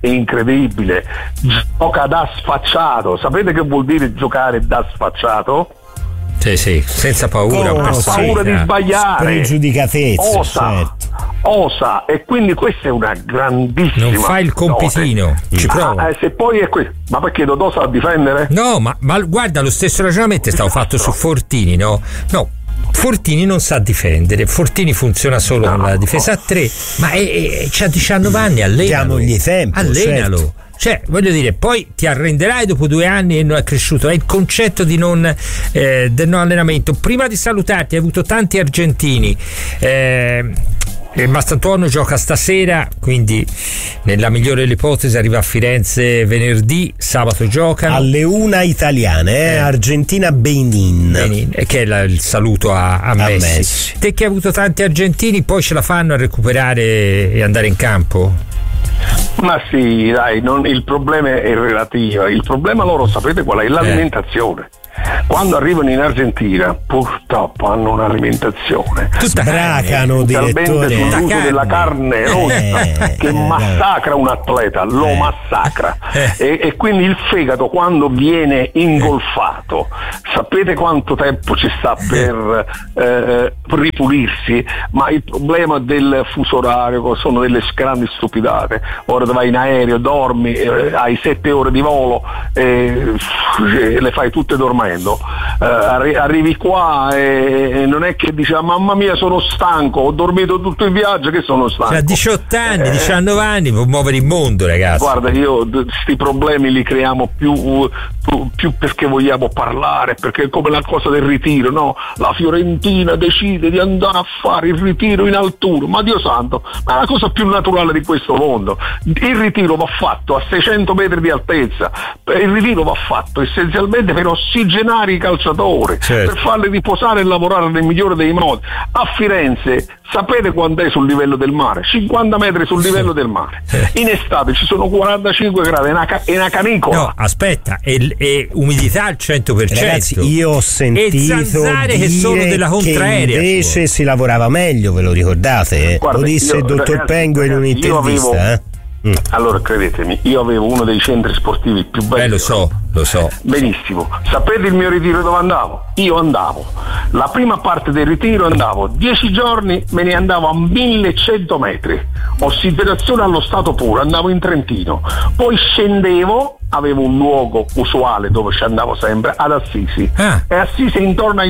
incredibile, gioca da sfacciato. Sapete che vuol dire giocare da sfacciato? Sì, senza paura, paura di sbagliare, pregiudicatezza, osa, e quindi questa è una grandissima. Non fai il compitino, ci prova. Se poi è questo, ma perché Dodò sa difendere? No, ma guarda, lo stesso ragionamento è stato fatto su Fortini, no? Fortini non sa difendere, Fortini funziona solo con la difesa a 3, ma c'ha 19 anni, allenalo. Diamogli tempo, allenalo. certo. Cioè, voglio dire, poi ti arrenderai dopo 2 anni e non è cresciuto. È il concetto del non allenamento. Prima di salutarti, hai avuto tanti argentini. Mastantuono gioca stasera, quindi nella migliore delle ipotesi arriva a Firenze venerdì, sabato giocano alle 1 italiane, Argentina-Benin, che è il saluto a Messi. Te che hai avuto tanti argentini, poi ce la fanno a recuperare e andare in campo? Ma sì, dai, il problema è relativo. Il problema loro, sapete qual è? L'alimentazione. Quando arrivano in Argentina purtroppo hanno un'alimentazione, sbracano talmente sull'uso della carne rossa che massacra un atleta, lo massacra, e quindi il fegato quando viene ingolfato, sapete quanto tempo ci sta per ripulirsi? Ma il problema del fuso orario sono delle grandi stupidate. Ora vai in aereo, dormi, hai 7 ore di volo, le fai tutte dormendo. Arrivi qua e non è che dici mamma mia sono stanco, ho dormito tutto il viaggio che sono stanco. A 18 anni, 19 anni può muovere il mondo, ragazzi. Guarda, sti problemi li creiamo più perché vogliamo parlare, perché è come la cosa del ritiro, no? La Fiorentina decide di andare a fare il ritiro in altura, ma Dio santo, ma è la cosa più naturale di questo mondo. Il ritiro va fatto a 600 metri di altezza, il ritiro va fatto essenzialmente per ossigenare i calciatori, per farli riposare e lavorare nel migliore dei modi. A Firenze sapete quant'è sul livello del mare? 50 metri sul livello del mare. In estate ci sono 45 gradi, è una canicola. No, aspetta, è umidità al 100%. Ragazzi, io ho sentito dire che sono della contraerea, che invece si lavorava meglio, ve lo ricordate? Guarda, lo disse il dottor Pengo in un'intervista. Allora, credetemi, io avevo uno dei centri sportivi più belli. Lo so. Benissimo. Sapete il mio ritiro dove andavo? Io andavo, la prima parte del ritiro andavo 10 giorni, me ne andavo a 1100 metri, ossidazione allo stato puro, andavo in Trentino, poi scendevo, avevo un luogo usuale dove ci andavo sempre, ad Assisi, e Assisi è intorno ai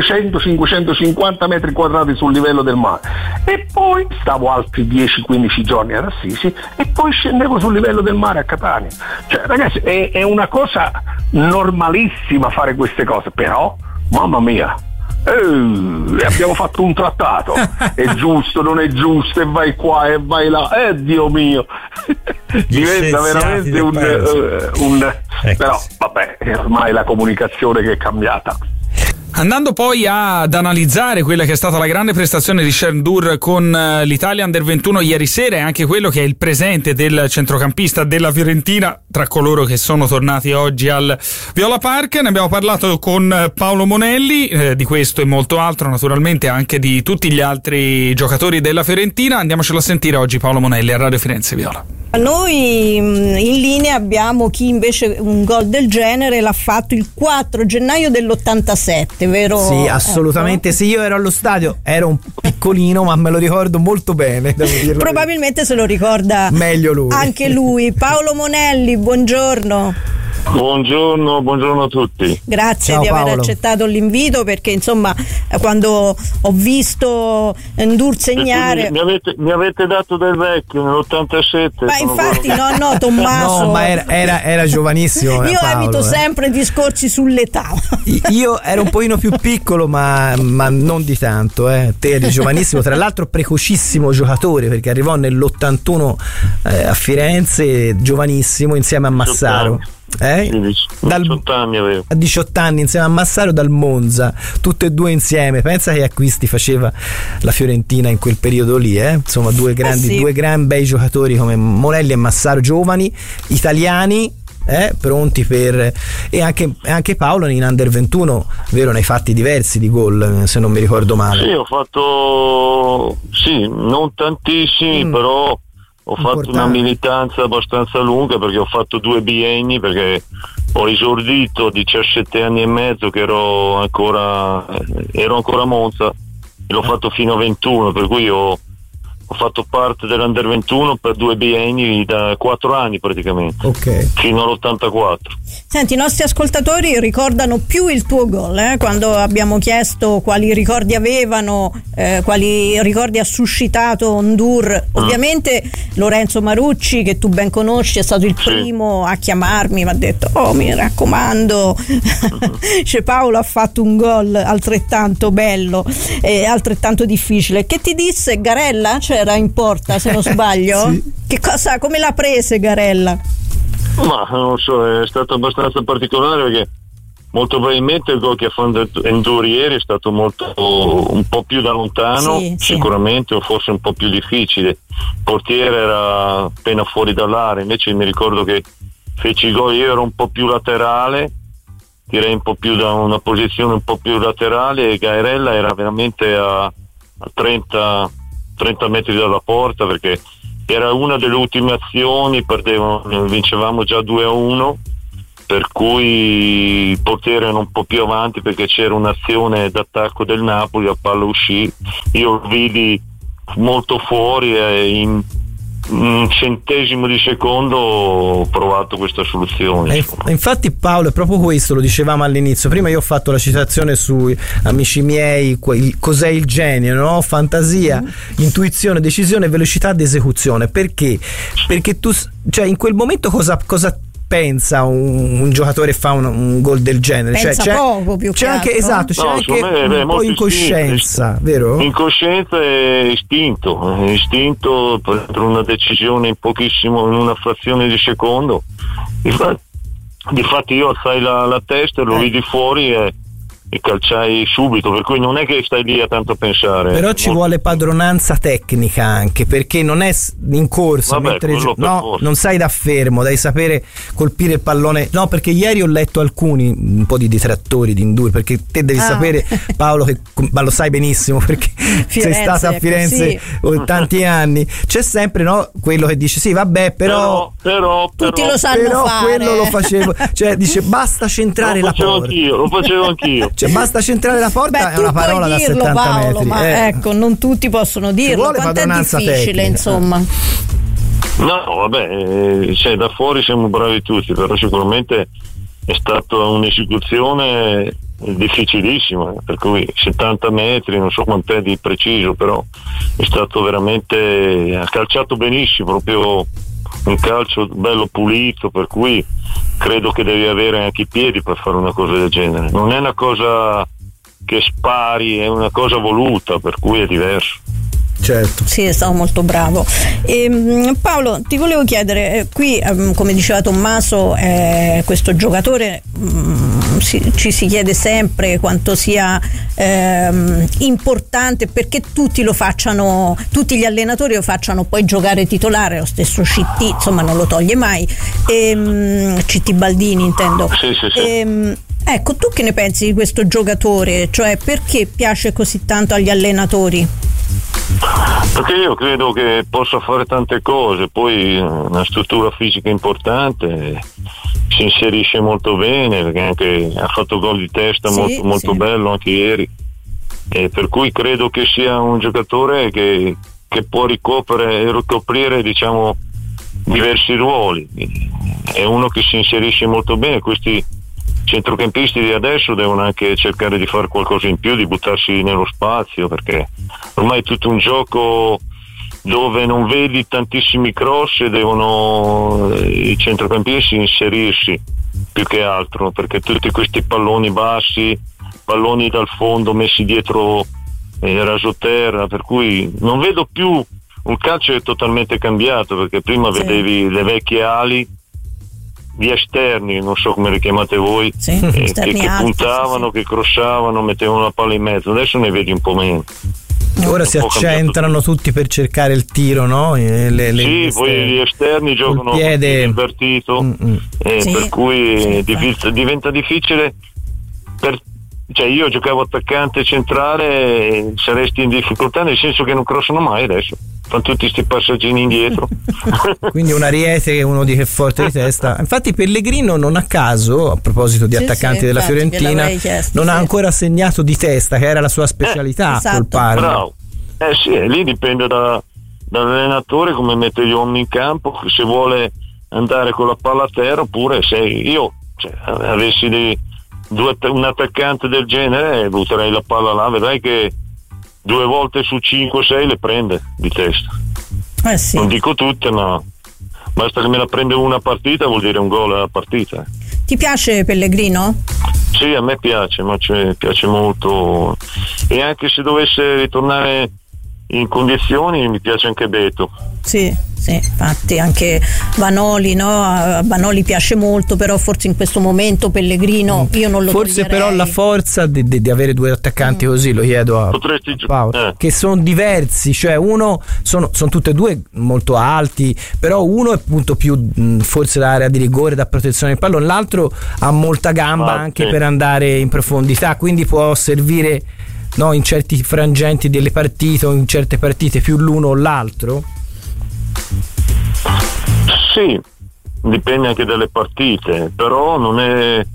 500-550 metri quadrati sul livello del mare, e poi stavo altri 10-15 giorni ad Assisi e poi scendevo sul livello del mare a Catania. Cioè, ragazzi, è una cosa normalissima fare queste cose, però mamma mia, abbiamo fatto un trattato, è giusto, non è giusto, e vai qua e vai là, Dio mio, diventa veramente un però vabbè, è ormai la comunicazione che è cambiata. Andando poi ad analizzare quella che è stata la grande prestazione di Sherdur con l'Italia Under 21 ieri sera, e anche quello che è il presente del centrocampista della Fiorentina tra coloro che sono tornati oggi al Viola Park, ne abbiamo parlato con Paolo Monelli, di questo e molto altro, naturalmente anche di tutti gli altri giocatori della Fiorentina. Andiamocelo a sentire oggi Paolo Monelli a Radio Firenze Viola. Noi in linea abbiamo chi invece un gol del genere l'ha fatto il 4 gennaio dell'87, vero? Sì, assolutamente sì, io ero allo stadio, ero un piccolino ma me lo ricordo molto bene, devo dirlo. Probabilmente se lo ricorda meglio lui. Anche lui. Paolo Monelli, buongiorno. Buongiorno a tutti. Grazie. Ciao, di aver Paolo. accettato l'invito, perché insomma quando ho visto Ndur segnare mi avete dato del vecchio nell'87. Ma infatti no Tommaso, No, ma era giovanissimo. io Paolo, evito sempre discorsi sull'età. Io ero un pochino più piccolo, ma non di tanto. Te eri giovanissimo, tra l'altro precocissimo giocatore, perché arrivò nell'81 a Firenze, giovanissimo, insieme a Massaro. 18 anni avevo. A 18 anni insieme a Massaro dal Monza, tutte e due insieme. Pensa che acquisti faceva la Fiorentina in quel periodo lì, insomma due gran bei giocatori come Monelli e Massaro, giovani, italiani, pronti per. E anche Paolo in Under 21, vero, ne hai fatti diversi di gol, se non mi ricordo male. Sì, ho fatto non tantissimi, però ho fatto una militanza abbastanza lunga, perché ho fatto 2 bienni, perché ho esordito a 17 anni e mezzo che ero ancora a Monza, e l'ho fatto fino a 21, per cui ho fatto parte dell'Under 21 per 2 bienni, da 4 anni praticamente, fino all'84. Senti, i nostri ascoltatori ricordano più il tuo gol, quando abbiamo chiesto quali ricordi avevano, quali ricordi ha suscitato Ondur. Ovviamente Lorenzo Marucci, che tu ben conosci, è stato il primo a chiamarmi, mi ha detto: oh, mi raccomando, cioè, Paolo ha fatto un gol altrettanto bello e altrettanto difficile. Che ti disse Garella? C'era in porta, se non sbaglio. Che cosa, come l'ha prese Garella? Ma non so, è stato abbastanza particolare, perché molto probabilmente il gol che ha fatto Endur ieri è stato un po' più da lontano, sicuramente, o forse un po' più difficile. Il portiere era appena fuori dall'area, invece mi ricordo che feci il gol, io ero un po' più laterale, direi un po' più da una posizione un po' più laterale, e Gairella era veramente a 30 metri dalla porta, perché era una delle ultime azioni, vincevamo già 2-1, per cui il portiere era un po' più avanti, perché c'era un'azione d'attacco del Napoli, la palla uscì, io vidi molto fuori e in un centesimo di secondo ho provato questa soluzione. Infatti, Paolo, è proprio questo, lo dicevamo all'inizio. Prima io ho fatto la citazione su Amici miei, cos'è il genio, no? Fantasia, intuizione, decisione, velocità di esecuzione. Perché tu, cioè, in quel momento cosa pensa un giocatore fa un gol del genere? Pensa c'è poco, più c'è che anche altro. esatto, c'è anche un po' incoscienza, vero? Incoscienza e istinto per una decisione in una frazione di secondo. Difatti io alzai la testa e lo vidi fuori e calciai subito, per cui non è che stai lì a tanto pensare. Però ci vuole padronanza tecnica anche, perché non è in corsa, non sai da fermo, devi sapere colpire il pallone. No, perché ieri ho letto un po' di detrattori di Endur, perché te devi sapere, Paolo, ma lo sai benissimo perché sei stata a Firenze tanti anni, c'è sempre quello che dice sì vabbè però tutti lo sanno però fare. Quello lo facevo, cioè dice basta centrare la porta. Lo facevo anchio. Cioè, basta centrare la porta. È una parola da 70 Paolo, metri. Ma ecco, non tutti possono dirlo. Quanto è difficile, tecnica, insomma. No, vabbè, da fuori siamo bravi tutti, però sicuramente è stata un'esecuzione difficilissima, per cui 70 metri, non so quant'è di preciso, però è stato veramente, ha calciato benissimo, proprio un calcio bello pulito, per cui credo che devi avere anche i piedi per fare una cosa del genere. Non è una cosa che spari, è una cosa voluta, per cui è diverso. Certo. Sì, è stato molto bravo. Paolo, ti volevo chiedere, qui come diceva Tommaso, questo giocatore ci si chiede sempre quanto sia importante, perché tutti gli allenatori lo facciano poi giocare titolare. Lo stesso CT, insomma, non lo toglie mai, CT Baldini intendo. Sì. Ecco, tu che ne pensi di questo giocatore? Cioè, perché piace così tanto agli allenatori? Perché io credo che possa fare tante cose, poi una struttura fisica importante, si inserisce molto bene, perché anche ha fatto gol di testa molto bello anche ieri, e per cui credo che sia un giocatore che può ricoprire diciamo diversi ruoli. È uno che si inserisce molto bene. Questi centrocampisti di adesso devono anche cercare di fare qualcosa in più, di buttarsi nello spazio, perché ormai è tutto un gioco dove non vedi tantissimi cross e devono i centrocampisti inserirsi più che altro, perché tutti questi palloni bassi, palloni dal fondo messi dietro rasoterra, per cui non vedo più, un calcio è totalmente cambiato, perché prima vedevi le vecchie ali di esterni, non so come le chiamate voi, che puntavano, che crossavano, mettevano la palla in mezzo. Adesso ne vedi un po' meno. Ora si accentrano tutti per cercare il tiro, no? Poi gli esterni giocano col piede invertito, per cui diventa difficile cioè io giocavo attaccante centrale, saresti in difficoltà, nel senso che non crossano mai adesso, fanno tutti questi passaggini indietro. Quindi un Ariete che uno di che forte di testa. Infatti Pellegrino non a caso, a proposito di attaccanti della Fiorentina, non ha ancora segnato di testa, che era la sua specialità col Parma. Bravo. Sì, lì dipende dall'allenatore come mette gli uomini in campo, se vuole andare con la palla a terra, oppure se io avessi un attaccante del genere, butterei la palla là, vedrai che 2 volte su 5-6 le prende di testa. Sì. Non dico tutte, ma basta che me la prende una partita, vuol dire un gol alla partita. Ti piace Pellegrino? Sì, a me piace, ma piace molto, e anche se dovesse ritornare in condizioni mi piace anche Beto. Sì, infatti anche Vanoli, no? A Vanoli piace molto, però forse in questo momento Pellegrino io non lo forse toglierei. Però la forza di avere 2 attaccanti così, lo chiedo a Paolo, che sono diversi, cioè uno sono tutti e 2 molto alti, però uno è appunto più forse l'area di rigore da protezione del pallone, l'altro ha molta gamba anche per andare in profondità, quindi può servire, no, in certi frangenti delle partite o in certe partite più l'uno o l'altro. Sì, dipende anche dalle partite, però non è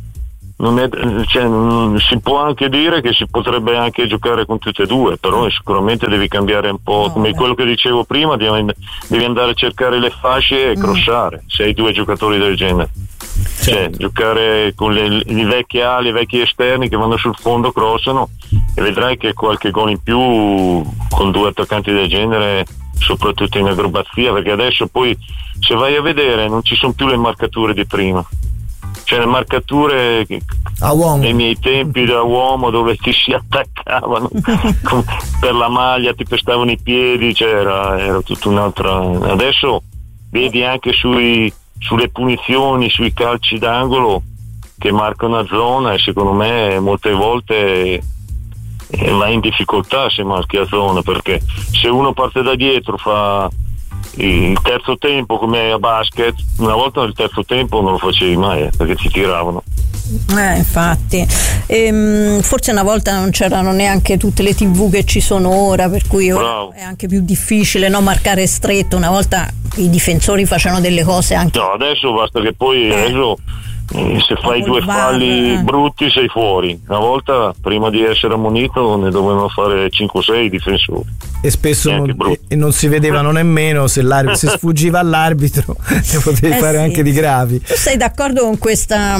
si può anche dire che si potrebbe anche giocare con tutte e 2, però sicuramente devi cambiare un po', come quello che dicevo prima, devi andare a cercare le fasce e crossare, se hai 2 giocatori del genere. Cioè, giocare con i vecchi ali, i vecchi esterni che vanno sul fondo, crossano, e vedrai che qualche gol in più con 2 attaccanti del genere, soprattutto in acrobazia, perché adesso poi se vai a vedere non ci sono più le marcature di prima, cioè le marcature nei miei tempi da uomo, dove ti si attaccavano per la maglia, ti pestavano i piedi, cioè era tutta un'altra. Adesso vedi anche sulle punizioni, sui calci d'angolo che marcano a zona, e secondo me molte volte vai in difficoltà se marchi a zona, perché se uno parte da dietro, fa il terzo tempo come a basket, una volta il terzo tempo non lo facevi mai, perché ti tiravano. Infatti forse una volta non c'erano neanche tutte le TV che ci sono ora, per cui ora è anche più difficile, no, marcare stretto. Una volta i difensori facevano delle cose anche. No, adesso basta che poi adesso se fai 2 falli brutti sei fuori. Una volta, prima di essere ammonito, ne dovevano fare 5-6 difensori, e spesso non si vedevano nemmeno se sfuggiva all'arbitro, ne potevi fare anche di gravi. Tu sei d'accordo con questa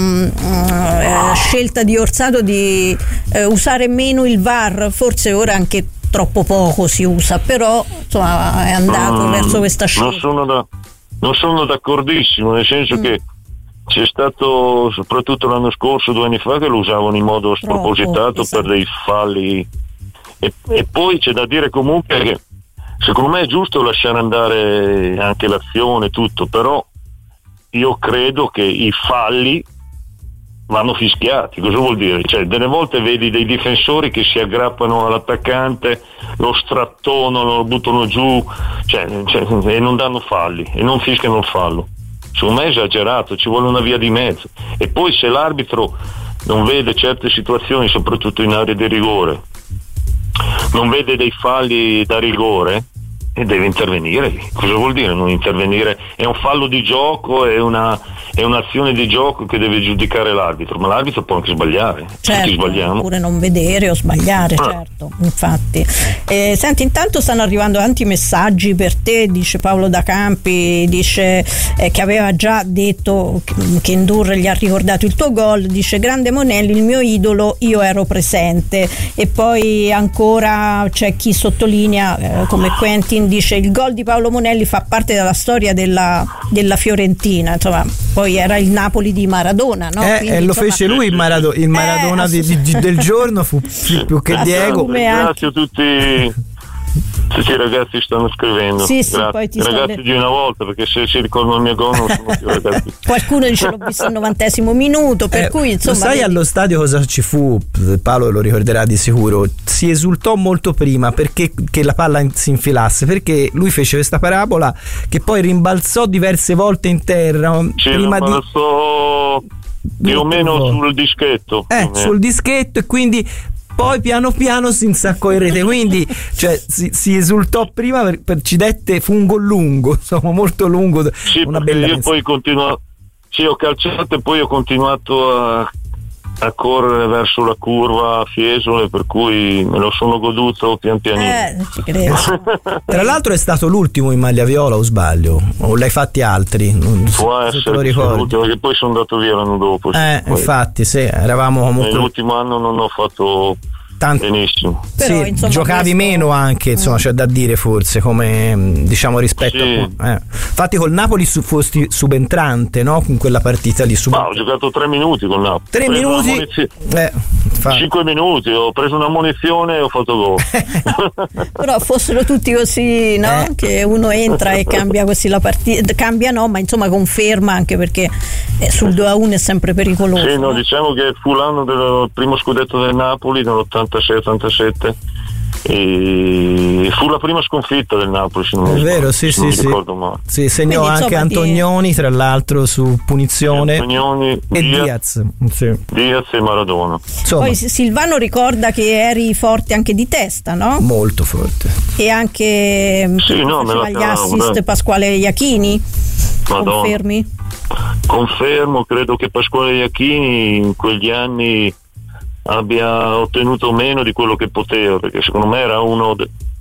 scelta di Orsato di usare meno il VAR? Forse ora anche troppo poco si usa, però insomma è andato verso questa scelta. Non sono d'accordissimo, nel senso che c'è stato, soprattutto l'anno scorso, 2 anni fa, che lo usavano in modo spropositato per dei falli, e poi c'è da dire comunque che secondo me è giusto lasciare andare anche l'azione, tutto, però io credo che i falli vanno fischiati. Cosa vuol dire? Cioè, delle volte vedi dei difensori che si aggrappano all'attaccante, lo strattonano, lo buttano giù, e non danno falli e non fischiano il fallo. Secondo me è esagerato, ci vuole una via di mezzo. E poi se l'arbitro non vede certe situazioni, soprattutto in area di rigore, non vede dei falli da rigore, e deve intervenire. Cosa vuol dire non intervenire? È un fallo di gioco, è un'azione di gioco che deve giudicare l'arbitro, ma l'arbitro può anche sbagliare. Tutti sbagliamo. Oppure non vedere o sbagliare, certo, infatti. Senti, intanto stanno arrivando tanti messaggi per te. Dice Paolo Da Campi, dice che aveva già detto che Ndour gli ha ricordato il tuo gol, dice: grande Monelli, il mio idolo, io ero presente. E poi ancora c'è chi sottolinea come Quentin, dice: il gol di Paolo Monelli fa parte della storia della Fiorentina. Insomma, poi era il Napoli di Maradona, no? Quindi, lo fece lui il Maradona del giorno, fu più che Diego. Grazie a tutti i ragazzi stanno scrivendo. Sì, poi ti ragazzi di una volta, perché se si ricordano il mio gol non sono più ragazzi. Qualcuno dice: l'ho visto al 90° minuto, per cui insomma. Sai, vedi, allo stadio cosa ci fu? Paolo lo ricorderà di sicuro. Si esultò molto prima perché che la palla si infilasse, perché lui fece questa parabola che poi rimbalzò diverse volte in terra. Sì, prima più o meno sul dischetto. Sul dischetto, e quindi poi piano piano si insaccò in rete, quindi cioè, si esultò prima ci dette fungo lungo, insomma molto lungo. Sì, una bella io poi ho calciato e poi ho continuato a correre verso la curva a Fiesole, per cui me lo sono goduto pian pianino. Ci credo. Tra l'altro è stato l'ultimo in maglia viola, o sbaglio? O l'hai fatti altri? Può essere l'ultimo, perché poi sono andato via l'anno dopo. Infatti, sì, eravamo comunque. Nell'ultimo anno non ho fatto benissimo. Però, sì, insomma, giocavi meno anche, insomma, c'è da dire forse, come diciamo rispetto a infatti col Napoli fosti subentrante, no? In quella partita lì ho giocato 3 minuti con Napoli. 3 minuti? 5 minuti, ho preso una munizione e ho fatto gol. Però fossero tutti così, no? Che uno entra e cambia così la partita, cambia no, ma insomma conferma, anche perché sul 2-1 è sempre pericoloso. Sì, no, diciamo che fu l'anno del primo scudetto del Napoli nell'86-87 e fu la prima sconfitta del Napoli, se non è vero, sì, ricordo male. Sì, segnò quindi, anche Antonioni, tra l'altro, su punizione, Antonioni e Diaz e Maradona. Insomma. Poi Silvano ricorda che eri forte anche di testa, no? Molto forte. E anche gli assist Pasquale Iachini. Madonna. Confermi? Confermo, credo che Pasquale Iachini in quegli anni abbia ottenuto meno di quello che poteva, perché secondo me era uno